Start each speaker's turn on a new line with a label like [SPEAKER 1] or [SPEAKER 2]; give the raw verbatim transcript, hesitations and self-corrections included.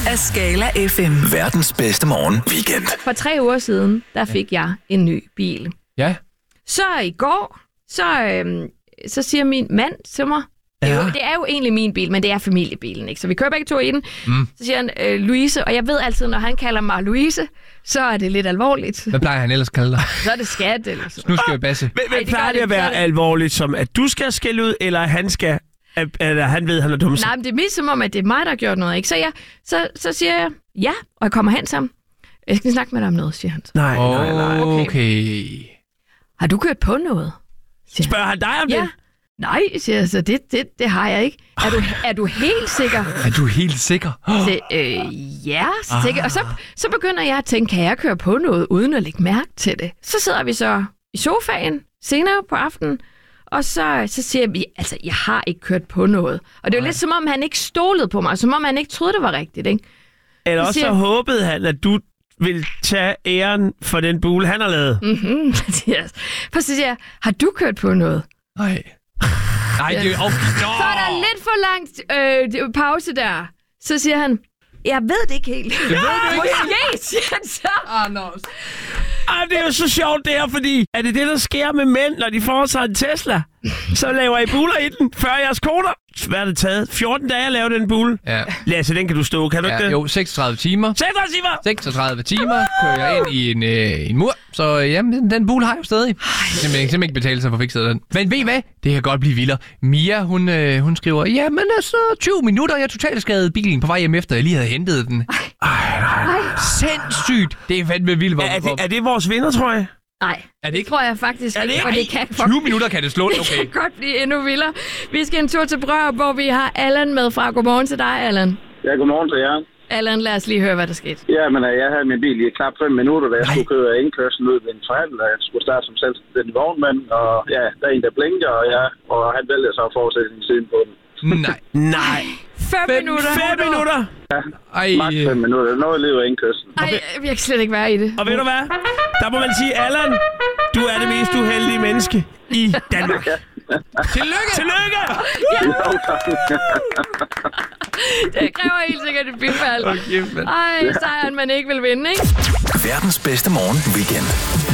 [SPEAKER 1] af Skala F M.
[SPEAKER 2] Verdens bedste morgen weekend.
[SPEAKER 3] For tre uger siden, der fik jeg en ny bil.
[SPEAKER 4] Ja.
[SPEAKER 3] Så i går, så, øhm, så siger min mand til mig, det er, jo, det er jo egentlig min bil, men det er familiebilen, ikke? Så vi kører begge to i den. Mm. Så siger han, øh, Louise, og jeg ved altid, når han kalder mig Louise, så er det lidt alvorligt.
[SPEAKER 4] Hvad plejer han ellers at kalde dig?
[SPEAKER 3] Så er det skat, eller så.
[SPEAKER 4] Nu skal jeg basse.
[SPEAKER 5] Men, men
[SPEAKER 3] det
[SPEAKER 5] plejer
[SPEAKER 3] gør
[SPEAKER 5] det at
[SPEAKER 3] det
[SPEAKER 5] være
[SPEAKER 3] ikke.
[SPEAKER 5] alvorligt, som at du skal skælde ud, eller han skal, eller han ved, han er dum?
[SPEAKER 3] Nej, men det er mest som om, at det er mig, der har gjort noget, ikke? Så, jeg, så, så siger jeg, ja, og jeg kommer hen sammen. Jeg skal snakke med dig om noget, siger han.
[SPEAKER 5] Nej, nej, nej.
[SPEAKER 4] Okay. okay.
[SPEAKER 3] Har du kørt på noget? Siger
[SPEAKER 5] Spørger han dig om
[SPEAKER 3] ja.
[SPEAKER 5] det?
[SPEAKER 3] Nej, siger jeg så, det, det, det har jeg ikke. Er du, er du helt sikker?
[SPEAKER 4] Er du helt sikker?
[SPEAKER 3] Så, øh, ja, så tænker, og så, så begynder jeg at tænke, kan jeg køre på noget, uden at lægge mærke til det? Så sidder vi så i sofaen senere på aftenen, og så, så siger vi, altså, jeg har ikke kørt på noget. Og det er jo lidt som om, han ikke stolede på mig, som om han ikke troede, det var rigtigt, ikke?
[SPEAKER 5] Eller
[SPEAKER 3] Så
[SPEAKER 5] også
[SPEAKER 3] siger-
[SPEAKER 5] så håbede han, at du vil tage æren for den bule, han har lavet.
[SPEAKER 3] Mhm, yes. For så siger jeg, har du kørt på noget?
[SPEAKER 4] Nej. Nej, det er jo...
[SPEAKER 3] Så er der lidt for langt øh, det- pause der. Så siger han, jeg ved det ikke helt. Jeg ved det ikke. Måske, siger han så.
[SPEAKER 4] Anders.
[SPEAKER 5] Ej, det er jo så sjovt det her, fordi er det det, der sker med mænd, når de får sig en Tesla? Så laver I buler i den, før jeres koner. Hvad har det taget? fjorten dage at lave den bule?
[SPEAKER 4] Ja.
[SPEAKER 5] Lasse, den kan du stå, kan du
[SPEAKER 4] ja.
[SPEAKER 5] ikke det?
[SPEAKER 4] Jo, seksogtredive timer.
[SPEAKER 5] seksogtredive timer!
[SPEAKER 4] seksogtredive timer kører jeg ind i en, øh, en mur. Så øh, jamen, den bule har jeg jo stadig. Simpelthen, simpelthen ikke betale sig for fikset den. Men ved I hvad? Det kan godt blive vildere. Mia, hun, øh, hun skriver, jamen altså tyve minutter, jeg totalt skadede bilen på vej hjem efter, jeg lige havde hentet den. Ej, nej, nej. Sindssygt. Det er fandme vildt. Hvor,
[SPEAKER 5] Er, er, det, er det vores vinder, tror jeg?
[SPEAKER 3] Nej,
[SPEAKER 4] Er det ikke?
[SPEAKER 3] tror jeg faktisk
[SPEAKER 5] Er det
[SPEAKER 3] ikke,
[SPEAKER 5] ikke?
[SPEAKER 3] og det kan
[SPEAKER 4] tyve minutter kan det slå.
[SPEAKER 3] Det
[SPEAKER 4] Okay.
[SPEAKER 3] kan godt blive endnu vildere. Vi skal en tur til Brørup, hvor vi har Allan med fra. Godmorgen til dig, Allan.
[SPEAKER 6] Ja, godmorgen til jer.
[SPEAKER 3] Allan, lad os lige høre, hvad der skete.
[SPEAKER 6] Ja, men jeg havde min bil i knap fem minutter, da jeg skulle køre indkørslen ud ved en forhandler. Jeg skulle starte som selvstændig vognmand, og ja, der er en, der blinker, og, ja, og han vælger så at fortsætte sin siden på den.
[SPEAKER 4] Nej.
[SPEAKER 5] Nej.
[SPEAKER 3] Fem, minutter.
[SPEAKER 5] Fem minutter!
[SPEAKER 6] Ja,
[SPEAKER 4] Ej.
[SPEAKER 6] maks fem minutter. Noget liv af indkørslen.
[SPEAKER 3] Ej, jeg kan slet ikke være i det.
[SPEAKER 5] Og ved du hvad? Der må man sige, Allan, du er det mest uheldige menneske i Danmark.
[SPEAKER 4] Tillykke!
[SPEAKER 5] Tillykke!
[SPEAKER 3] Det kræver helt sikkert et bifald.
[SPEAKER 4] Okay,
[SPEAKER 3] Ej, sejren man ikke vil vinde, ikke?
[SPEAKER 2] Verdens bedste morgen weekend.